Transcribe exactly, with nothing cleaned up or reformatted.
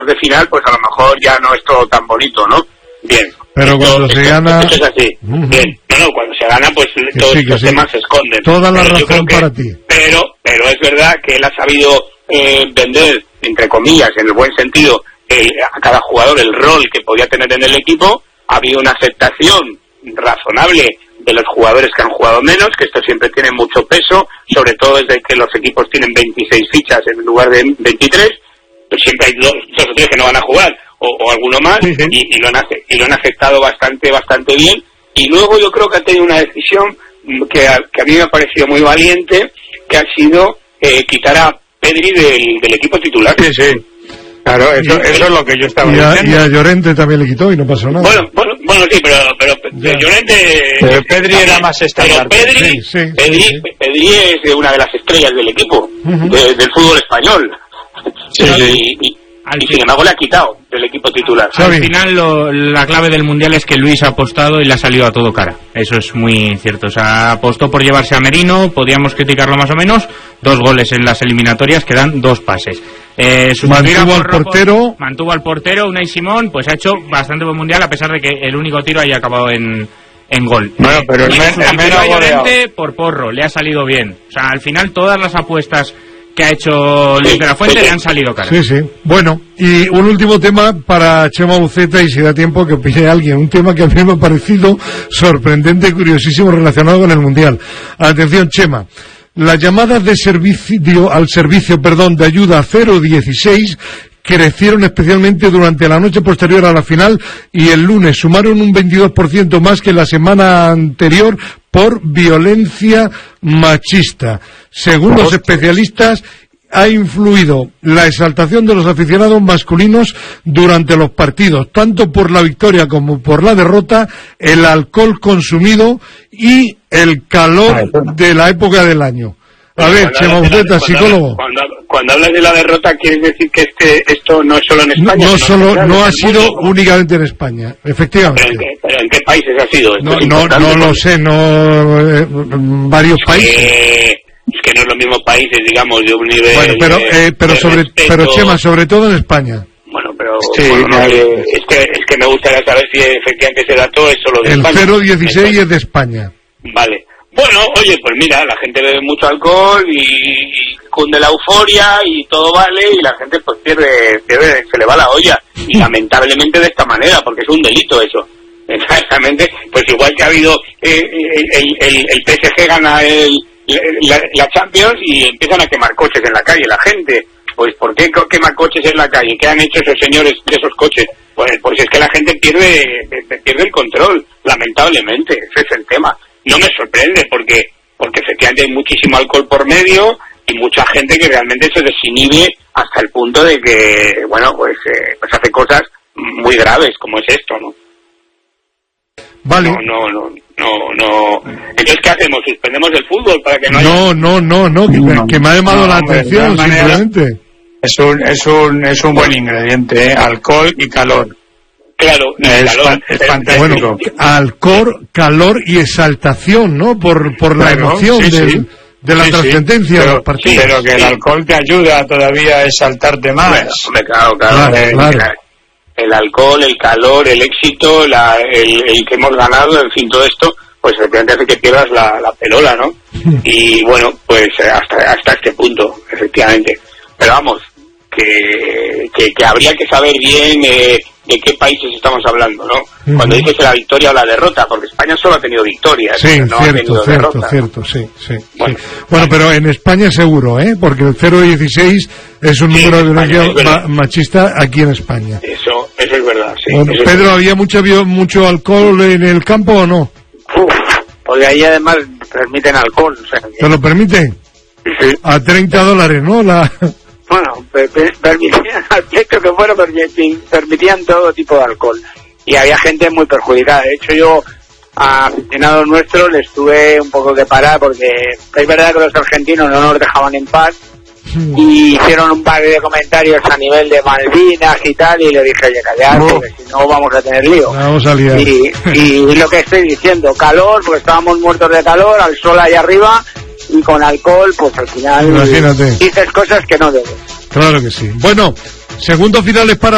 de final, pues a lo mejor ya no es todo tan bonito, ¿no? Bien. Pero esto, cuando se esto, gana... Esto es así. Uh-huh. Bien. No, no, cuando se gana, pues que todos sí, los sí. temas se esconden. Toda la pero razón que, para ti. Pero, pero es verdad que él ha sabido eh, vender, entre comillas, en el buen sentido, el, a cada jugador el rol que podía tener en el equipo. Ha habido una aceptación razonable de los jugadores que han jugado menos, que esto siempre tiene mucho peso, sobre todo desde que los equipos tienen veintiséis fichas en lugar de veintitrés, pues siempre hay dos, dos o tres que no van a jugar, o, o alguno más, sí, sí. Y, y, lo han, y lo han aceptado bastante, bastante bien. Y luego yo creo que ha tenido una decisión que a, que a mí me ha parecido muy valiente, que ha sido eh, quitar a Pedri del, del equipo titular. Sí, sí. Claro, eso, y, eso es lo que yo estaba y a, diciendo. Y a Llorente también le quitó y no pasó nada. Bueno, bueno, bueno sí, pero, pero Llorente... Pero Pedri era más estándar. Pero Pedri, sí, sí, Pedri, sí, sí. Pedri es una de las estrellas del equipo, uh-huh. de, del fútbol español. Sí, y, sí. Y, y, y sin embargo le ha quitado del equipo titular. Al final lo, la clave del Mundial es que Luis ha apostado y le ha salido a todo cara. Eso es muy cierto. O sea, apostó por llevarse a Merino, podíamos criticarlo más o menos, dos goles en las eliminatorias que dan dos pases. Eh, mantuvo al portero. Mantuvo al portero, Unai Simón, pues ha hecho bastante buen Mundial a pesar de que el único tiro haya acabado en, en gol. Bueno, pero el, el, el menos Llorente por Porro, le ha salido bien. O sea, al final todas las apuestas que ha hecho Luis de la Fuente le han salido caras. Sí, sí. Bueno, y un último tema para Chema Uceta, y si da tiempo que opine alguien, un tema que a mí me ha parecido sorprendente y curiosísimo relacionado con el Mundial. Atención, Chema. Las llamadas de servicio al servicio, perdón, de ayuda cero dieciséis crecieron especialmente durante la noche posterior a la final y el lunes sumaron un veintidós por ciento más que la semana anterior por violencia machista. Según los especialistas, ha influido la exaltación de los aficionados masculinos durante los partidos, tanto por la victoria como por la derrota, el alcohol consumido y el calor de la época del año. A ver, Chema Uceta, psicólogo. Cuando, cuando hablas de la derrota, ¿quieres decir que este esto no es solo en España? No, no solo, no ha sido únicamente en España, efectivamente. ¿Pero en qué, pero en qué países ha sido? No, no, no lo sé, no, eh, varios países. Eh, es que no es los mismos países, digamos, de un nivel. Bueno, pero, eh, pero sobre, pero Chema, sobre todo en España. Bueno, pero sí, bueno, no, eh, es que es que me gustaría saber si efectivamente ese dato es solo de el España. El cero dieciséis es de España. Vale. Bueno, oye, pues mira, la gente bebe mucho alcohol y, y cunde la euforia y todo vale y la gente pues pierde, pierde, se le va la olla y lamentablemente de esta manera, porque es un delito eso. Exactamente, pues igual que ha habido eh, el, el, el P S G gana el, la, la Champions y empiezan a quemar coches en la calle la gente. Pues ¿por qué queman coches en la calle? ¿Qué han hecho esos señores de esos coches? Pues, pues es que la gente pierde, pierde el control, lamentablemente, ese es el tema. No me sorprende porque porque efectivamente hay muchísimo alcohol por medio y mucha gente que realmente se desinhibe hasta el punto de que, bueno, pues, eh, pues hace cosas muy graves como es esto, ¿no? Vale. No, no, no, no, no. Entonces, ¿qué hacemos? ¿Suspendemos el fútbol para que no haya...? No, no, no, no, que, no, que me ha llamado no, la atención, simplemente. Es un, es un, es un buen ingrediente, ¿eh? Alcohol y calor. Claro, es, calor, es fantástico. Bueno, alcohol, calor y exaltación, ¿no? Por, por la bueno, emoción sí, del, sí. de la sí, trascendencia sí. Pero, de los partidos. Sí, pero que el alcohol te ayuda todavía a exaltarte más. Bueno, hombre, claro, claro. Claro, el, claro. el alcohol, el calor, el éxito, la, el, el que hemos ganado, en fin, todo esto, pues efectivamente hace que pierdas la, la perola, ¿no? Y bueno, pues hasta, hasta este punto, efectivamente. Pero vamos, que, que, que habría que saber bien eh, de qué países estamos hablando, ¿no? Uh-huh. Cuando dices la victoria o la derrota, porque España solo ha tenido victorias, sí, no cierto, ha tenido cierto, derrotas. cierto, sí, sí. Bueno, sí. bueno, pero en España seguro, ¿eh? Porque el cero dieciséis es un sí, número de violencia es ma- machista aquí en España. Eso, eso es verdad, sí. Bueno, eso Pedro, es verdad. ¿había mucho, mucho alcohol en el campo o no? Uf, porque ahí además permiten alcohol, o sea que... ¿Te lo permiten? Sí. A treinta dólares, ¿no? La... Bueno, per- per- permitían al pleito que fuera, permitían, permitían todo tipo de alcohol. Y había gente muy perjudicada. De hecho, yo a aficionados nuestros les tuve un poco que parar, porque es verdad que los argentinos no nos dejaban en paz. Y hicieron un par de comentarios a nivel de Malvinas y tal, y le dije, oye, callad, No. porque si no vamos a tener lío. Vamos a liar. Y, y lo que estoy diciendo, calor, porque estábamos muertos de calor, al sol ahí arriba, y con alcohol, pues al final Imagínate. dices cosas que no debes. Claro que sí. Bueno, segundos finales para